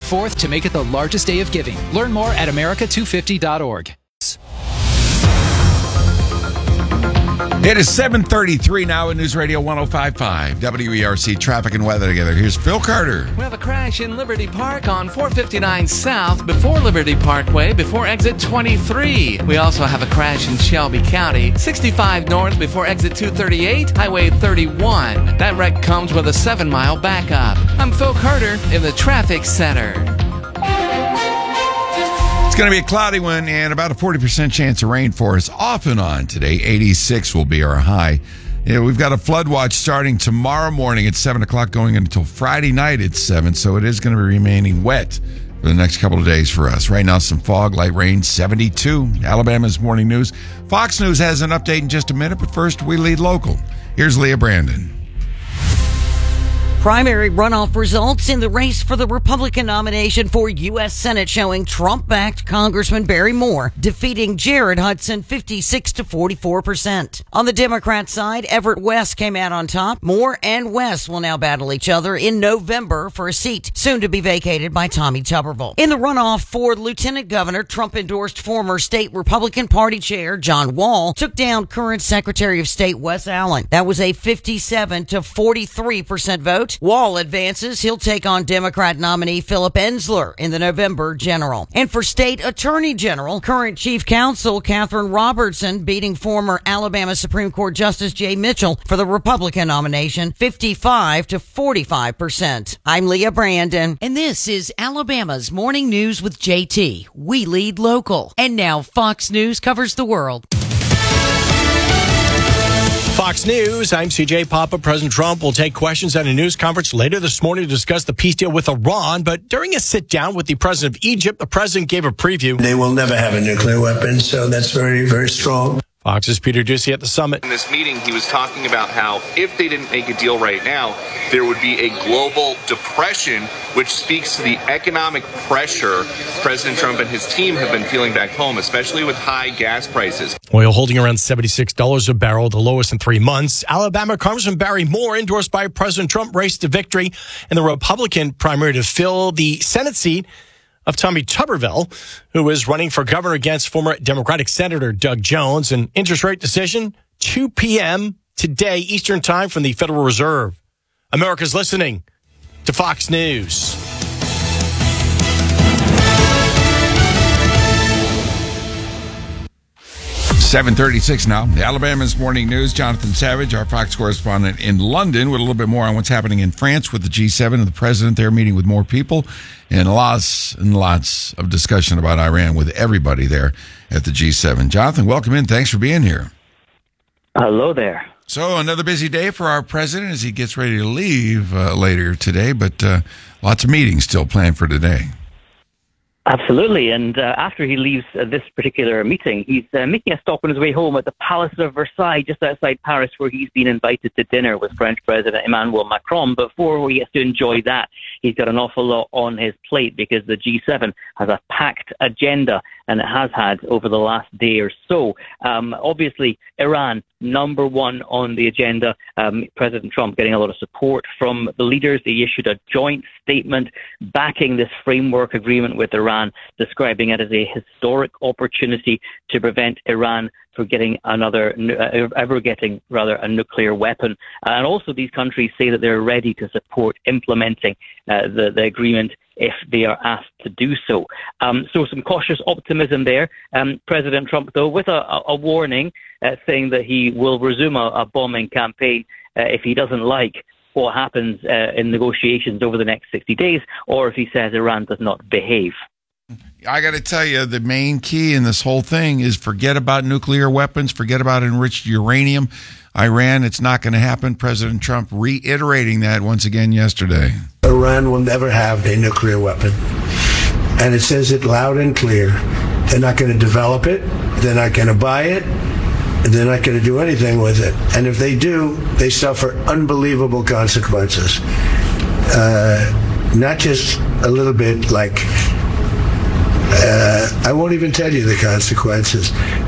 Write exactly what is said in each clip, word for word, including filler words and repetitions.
fourth to make it the largest day of giving. Learn more at America two fifty dot org. It is seven thirty-three now at News Radio one oh five point five W E R C Traffic and Weather together. Here's Phil Carter. We have a crash in Liberty Park on four fifty-nine South before Liberty Parkway before exit twenty-three. We also have a crash in Shelby County, sixty-five North before exit two thirty-eight, Highway thirty-one. That wreck comes with a seven mile backup. I'm Phil Carter in the Traffic Center. It's going to be a cloudy one and about a forty percent chance of rain for us off and on today. eighty-six will be our high. Yeah, we've got a flood watch starting tomorrow morning at seven o'clock going until Friday night at seven, so it is going to be remaining wet for the next couple of days for us. Right now, some fog, light rain, seventy-two. Alabama's Morning News. Fox News has an update in just a minute, but first we lead local. Here's Leah Brandon. Primary runoff results in the race for the Republican nomination for U S Senate showing Trump-backed Congressman Barry Moore defeating Jared Hudson fifty-six to forty-four percent. On the Democrat side, Everett West came out on top. Moore and West will now battle each other in November for a seat soon to be vacated by Tommy Tuberville. In the runoff for Lieutenant Governor, Trump-endorsed former state Republican Party chair John Wall took down current Secretary of State Wes Allen. That was a fifty-seven to forty-three percent vote. Wall advances. He'll take on Democrat nominee Philip Ensler in the November general. And for State Attorney General, current Chief Counsel Catherine Robertson beating former Alabama Supreme Court Justice Jay Mitchell for the Republican nomination, fifty-five to forty-five percent. I'm Leah Brandon, and this is Alabama's Morning News with J T. We lead local. And now Fox News covers the world. Fox News, I'm C J Papa. President Trump will take questions at a news conference later this morning to discuss the peace deal with Iran. But during a sit-down with the president of Egypt, the president gave a preview. They will never have a nuclear weapon, so that's very, very strong. Fox's Peter Doocy at the summit. In this meeting, he was talking about how if they didn't make a deal right now, there would be a global depression, which speaks to the economic pressure President Trump and his team have been feeling back home, especially with high gas prices. Oil holding around seventy-six dollars a barrel, the lowest in three months. Alabama Congressman Barry Moore, endorsed by President Trump, raced to victory in the Republican primary to fill the Senate seat of Tommy Tuberville, who is running for governor against former Democratic Senator Doug Jones. An interest rate decision, two p.m. today, Eastern Time from the Federal Reserve. America's listening to Fox News. seven thirty-six now. The Alabama's Morning News. Jonathan Savage, our Fox correspondent in London, with a little bit more on what's happening in France with the G seven and the president there meeting with more people, and lots and lots of discussion about Iran with everybody there at the G seven. Jonathan, welcome in. Thanks for being here. Hello there. So another busy day for our president as he gets ready to leave uh, later today, but uh, lots of meetings still planned for today. Absolutely, and uh, after he leaves uh, this particular meeting, he's uh, making a stop on his way home at the Palace of Versailles, just outside Paris, where he's been invited to dinner with French President Emmanuel Macron. Before he gets to enjoy that, he's got an awful lot on his plate because the G seven has a packed agenda, and it has had over the last day or so. Um, obviously, Iran, number one on the agenda. Um, President Trump getting a lot of support from the leaders. They issued a joint statement backing this framework agreement with Iran, describing it as a historic opportunity to prevent Iran from getting another, uh, ever getting rather a nuclear weapon. And also these countries say that they're ready to support implementing uh, the, the agreement if they are asked to do so. Um, so some cautious optimism there. Um, President Trump, though, with a, a warning uh, saying that he will resume a, a bombing campaign uh, if he doesn't like what happens uh, in negotiations over the next sixty days, or if he says Iran does not behave. I got to tell you, the main key in this whole thing is forget about nuclear weapons, forget about enriched uranium. Iran, it's not going to happen. President Trump reiterating that once again yesterday. Iran will never have a nuclear weapon. And it says it loud and clear. They're not going to develop it. They're not going to buy it. And they're not going to do anything with it. And if they do, they suffer unbelievable consequences. Uh, not just a little bit like... Uh, I won't even tell you the consequences.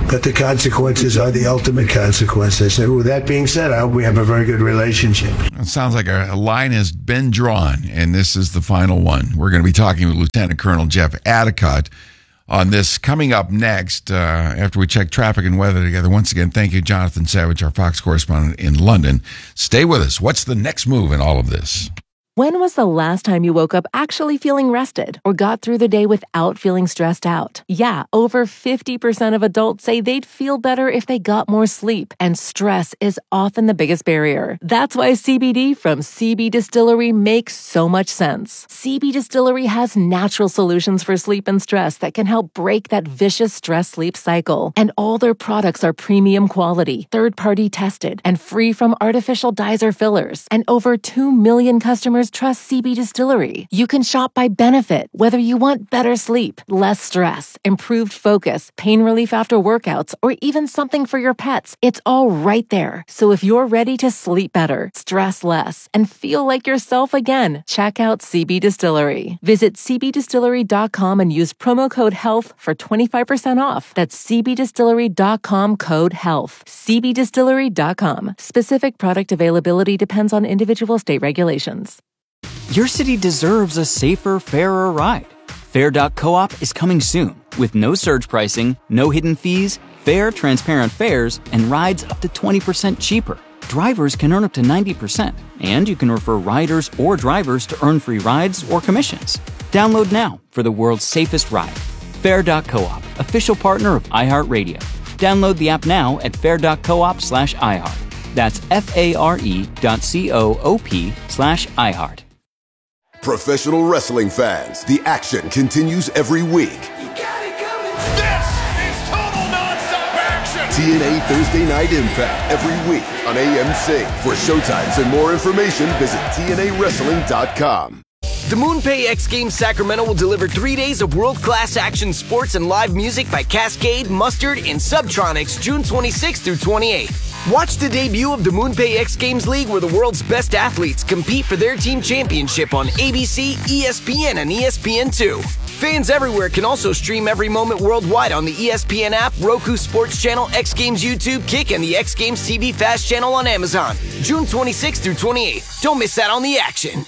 but the consequences are the ultimate consequences. And with that being said, I hope we have a very good relationship. It sounds like a line has been drawn, and this is the final one. We're going to be talking with Lieutenant Colonel Jeff Adicott on this coming up next uh, after we check traffic and weather together. Once again, thank you, Jonathan Savage, our Fox correspondent in London. Stay with us. What's the next move in all of this? When was the last time you woke up actually feeling rested or got through the day without feeling stressed out? Yeah, over fifty percent of adults say they'd feel better if they got more sleep, and stress is often the biggest barrier. That's why C B D from C B Distillery makes so much sense. C B Distillery has natural solutions for sleep and stress that can help break that vicious stress-sleep cycle. And all their products are premium quality, third-party tested, and free from artificial dyes or fillers. And over two million customers trust C B Distillery. You can shop by benefit, whether you want better sleep, less stress, improved focus, pain relief after workouts, or even something for your pets. It's all right there. So if you're ready to sleep better, stress less, and feel like yourself again, check out C B Distillery. Visit c b distillery dot com and use promo code HEALTH for twenty-five percent off. That's c b distillery dot com code HEALTH. c b distillery dot com. Specific product availability depends on individual state regulations. Your city deserves a safer, fairer ride. Fair dot coop is coming soon with no surge pricing, no hidden fees, fair, transparent fares, and rides up to twenty percent cheaper. Drivers can earn up to ninety percent, and you can refer riders or drivers to earn free rides or commissions. Download now for the world's safest ride. Fair dot coop, official partner of iHeartRadio. Download the app now at fair dot coop slash iHeart. That's F-A-R-E dot C-O-O-P slash iHeart. Professional wrestling fans, the action continues every week. You got it coming. This is total nonstop action. T N A Thursday Night Impact every week on A M C. For showtimes and more information, visit T N A wrestling dot com. The MoonPay X Games Sacramento will deliver three days of world-class action sports and live music by Cascade, Mustard, and Subtronics June twenty-sixth through twenty-eighth. Watch the debut of the MoonPay X Games League, where the world's best athletes compete for their team championship on A B C, E S P N, and E S P N two. Fans everywhere can also stream every moment worldwide on the E S P N app, Roku Sports Channel, X Games YouTube, Kick, and the X Games T V Fast Channel on Amazon. June twenty-sixth through twenty-eighth. Don't miss out on the action.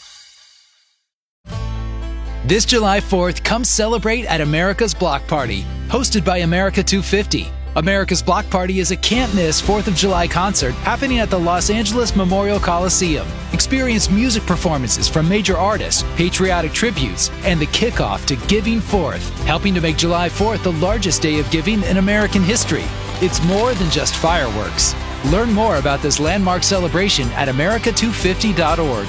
This July fourth, come celebrate at America's Block Party, hosted by America two fifty. America's Block Party is a can't-miss fourth of July concert happening at the Los Angeles Memorial Coliseum. Experience music performances from major artists, patriotic tributes, and the kickoff to Giving Fourth, helping to make July fourth the largest day of giving in American history. It's more than just fireworks. Learn more about this landmark celebration at america two fifty dot org.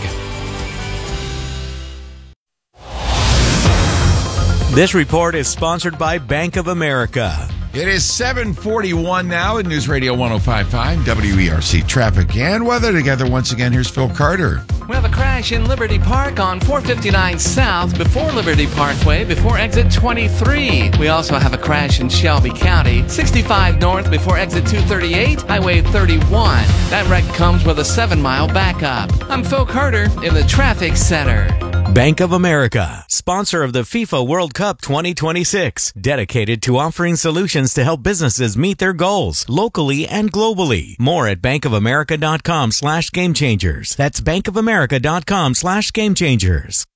This report is sponsored by Bank of America. It is seven forty-one now at News Radio one oh five point five, W E R C traffic and weather together. Once again, here's Phil Carter. We have a crash in Liberty Park on four fifty-nine South before Liberty Parkway before exit twenty-three. We also have a crash in Shelby County, sixty-five North before exit two thirty-eight, Highway thirty-one. That wreck comes with a seven-mile backup. I'm Phil Carter in the Traffic Center. Bank of America, sponsor of the FIFA World Cup twenty twenty-six, dedicated to offering solutions to help businesses meet their goals locally and globally. More at bankofamerica.com slash game changers. That's bankofamerica.com slash game changers.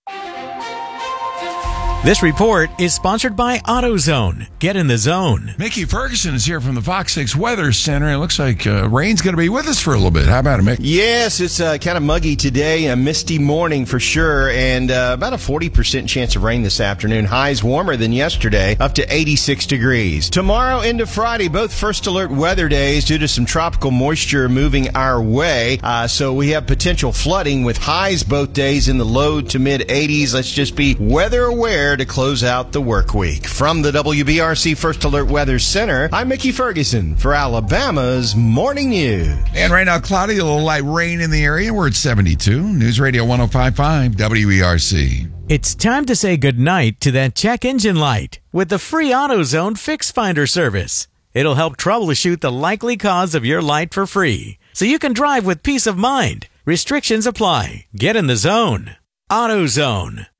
This report is sponsored by AutoZone. Get in the zone. Mickey Ferguson is here from the Fox six Weather Center. It looks like uh, rain's going to be with us for a little bit. How about it, Mick? Yes, it's uh, kind of muggy today, a misty morning for sure, and uh, about a forty percent chance of rain this afternoon. Highs warmer than yesterday, up to eighty-six degrees. Tomorrow into Friday, both first alert weather days due to some tropical moisture moving our way. Uh, so we have potential flooding with highs both days in the low to mid eighties. Let's just be weather aware to close out the work week. From the W B R C First Alert Weather Center, I'm Mickey Ferguson for Alabama's Morning News. And right now, cloudy, a little light rain in the area. We're at seventy-two. News Radio one oh five point five, W E R C. It's time to say goodnight to that check engine light with the free AutoZone Fix Finder service. It'll help troubleshoot the likely cause of your light for free, so you can drive with peace of mind. Restrictions apply. Get in the zone. AutoZone.